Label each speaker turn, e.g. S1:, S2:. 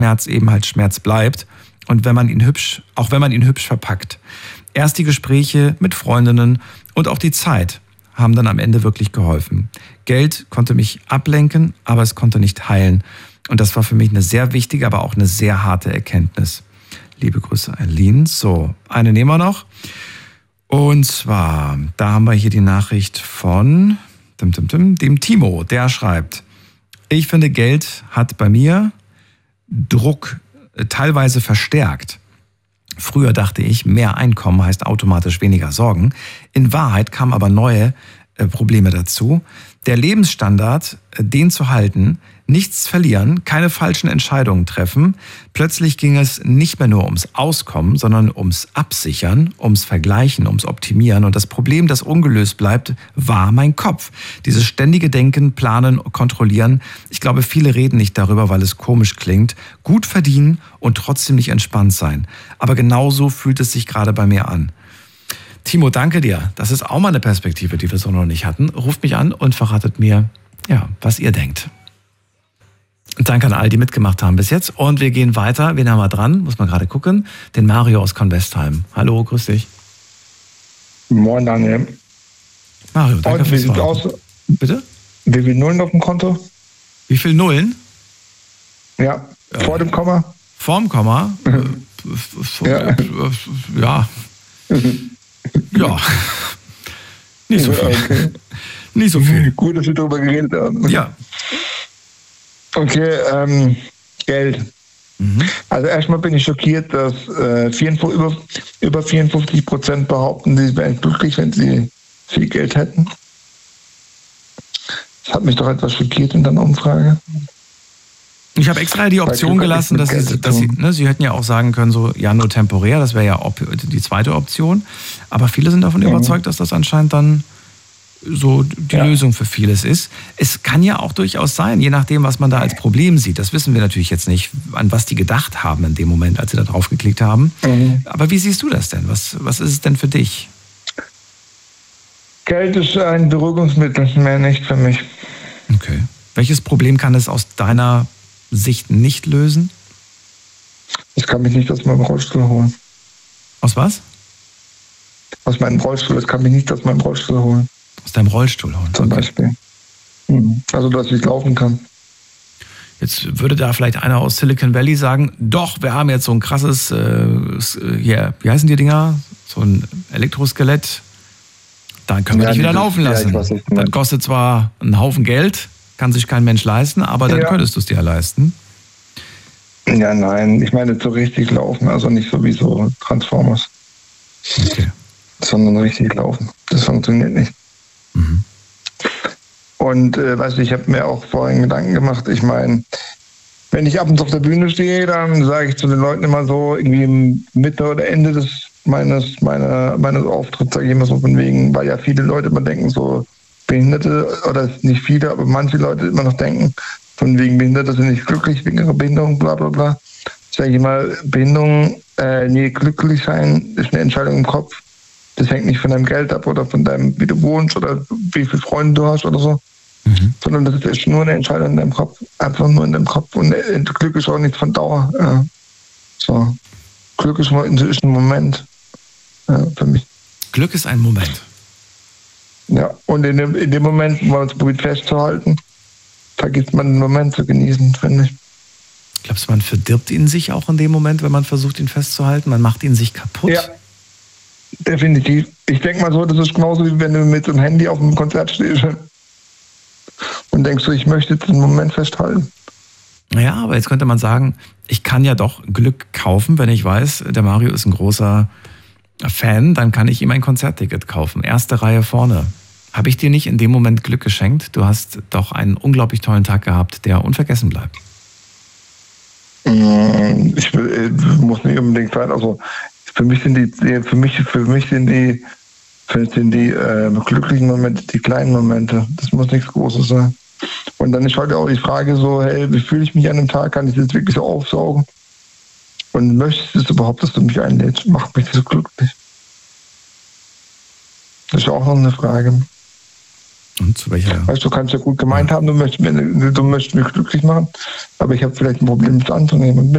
S1: Schmerz eben halt Schmerz bleibt. Und wenn man ihn hübsch verpackt. Erst die Gespräche mit Freundinnen und auch die Zeit haben dann am Ende wirklich geholfen. Geld konnte mich ablenken, aber es konnte nicht heilen. Und das war für mich eine sehr wichtige, aber auch eine sehr harte Erkenntnis. Liebe Grüße, Eileen. So, eine nehmen wir noch. Und zwar, da haben wir hier die Nachricht von dem Timo, der schreibt: Ich finde, Geld hat bei mir Druck teilweise verstärkt. Früher dachte ich, mehr Einkommen heißt automatisch weniger Sorgen. In Wahrheit kamen aber neue Probleme dazu. Der Lebensstandard, den zu halten, nichts verlieren, keine falschen Entscheidungen treffen. Plötzlich ging es nicht mehr nur ums Auskommen, sondern ums Absichern, ums Vergleichen, ums Optimieren. Und das Problem, das ungelöst bleibt, war mein Kopf. Dieses ständige Denken, Planen, Kontrollieren. Ich glaube, viele reden nicht darüber, weil es komisch klingt. Gut verdienen und trotzdem nicht entspannt sein. Aber genauso fühlt es sich gerade bei mir an. Timo, danke dir. Das ist auch mal eine Perspektive, die wir so noch nicht hatten. Ruft mich an und verratet mir, ja, was ihr denkt. Und danke an all, die mitgemacht haben bis jetzt. Und wir gehen weiter. Wen haben wir dran? Muss man gerade gucken. Den Mario aus Convestheim. Hallo, grüß dich.
S2: Moin, Daniel.
S1: Mario, danke fürs Warten.
S2: Aus?
S1: Bitte?
S2: Wie viele Nullen auf dem Konto?
S1: Wie viele Nullen?
S2: Ja, vor dem Komma?
S1: Vor dem Komma?
S2: Ja.
S1: Ja. Ja. Nicht so viel.
S2: Okay.
S1: Nicht so viel.
S2: Gut, dass wir darüber geredet haben.
S1: Ja.
S2: Okay, Geld. Also erstmal bin ich schockiert, dass über 54% behaupten, sie wären glücklich, wenn sie viel Geld hätten. Das hat mich doch etwas schockiert in der Umfrage.
S1: Ich habe extra die Option gelassen, dass Sie hätten ja auch sagen können, so, ja, nur temporär, das wäre ja die zweite Option. Aber viele sind davon überzeugt, dass das anscheinend dann so die Lösung für vieles ist. Es kann ja auch durchaus sein, je nachdem, was man da als Problem sieht. Das wissen wir natürlich jetzt nicht, an was die gedacht haben in dem Moment, als sie da drauf geklickt haben. Aber wie siehst du das denn? Was ist es denn für dich?
S2: Geld ist ein Beruhigungsmittel, mehr nicht für mich.
S1: Okay. Welches Problem kann es aus deiner Sicht nicht lösen?
S2: Ich kann mich nicht aus meinem Rollstuhl holen.
S1: Aus was?
S2: Aus meinem Rollstuhl. Das kann mich nicht aus meinem Rollstuhl holen.
S1: Aus deinem Rollstuhl holen?
S2: Zum Beispiel. Also, dass ich laufen kann.
S1: Jetzt würde da vielleicht einer aus Silicon Valley sagen, doch, wir haben jetzt so ein krasses, wie heißen die Dinger? So ein Elektroskelett. Dann können wir dich wieder laufen lassen. Das kostet zwar einen Haufen Geld, kann sich kein Mensch leisten, aber dann könntest du es dir leisten.
S2: Ja, nein, ich meine so richtig laufen, also nicht so wie so Transformers.
S1: Okay.
S2: Sondern richtig laufen. Das funktioniert nicht. Und weißt du, ich habe mir auch vorhin Gedanken gemacht, ich meine, wenn ich ab und zu auf der Bühne stehe, dann sage ich zu den Leuten immer so, irgendwie Mitte oder Ende meines Auftritts, sage ich immer so von wegen, weil ja viele Leute immer denken, so Behinderte, oder nicht viele, aber manche Leute immer noch denken, von wegen Behinderte sind nicht glücklich wegen ihrer Behinderung, bla bla bla. Sage ich mal, glücklich sein ist eine Entscheidung im Kopf. Das hängt nicht von deinem Geld ab oder von deinem, wie du wohnst oder wie viele Freunde du hast oder so. Sondern das ist nur eine Entscheidung in deinem Kopf. Einfach nur in deinem Kopf. Und Glück ist auch nicht von Dauer. Ja. So. Glück ist ein Moment für mich.
S1: Glück ist ein Moment.
S2: Ja, und in dem Moment, wo man es probiert festzuhalten, vergisst man den Moment zu genießen, finde ich.
S1: Glaubst du, man verdirbt ihn sich auch in dem Moment, wenn man versucht, ihn festzuhalten? Man macht ihn sich kaputt?
S2: Ja, definitiv. Ich denke mal so, das ist genauso, wie wenn du mit so einem Handy auf einem Konzert stehst und denkst so, ich möchte jetzt den Moment festhalten.
S1: Ja, aber jetzt könnte man sagen, ich kann ja doch Glück kaufen, wenn ich weiß, der Mario ist ein großer Fan, dann kann ich ihm ein Konzertticket kaufen. Erste Reihe vorne. Habe ich dir nicht in dem Moment Glück geschenkt? Du hast doch einen unglaublich tollen Tag gehabt, der unvergessen bleibt.
S2: Ich muss nicht unbedingt sein. Also für mich sind die glücklichen Momente die kleinen Momente. Das muss nichts Großes sein. Und dann ist halt auch die Frage so, hey, wie fühle ich mich an dem Tag? Kann ich das wirklich so aufsaugen? Und möchtest du es überhaupt, dass du mich einlädst? Macht mich so glücklich. Das ist auch noch eine Frage.
S1: Und zu welcher?
S2: Weißt du, kannst ja gut gemeint haben, du möchtest mich glücklich machen, aber ich habe vielleicht ein Problem, das anzunehmen.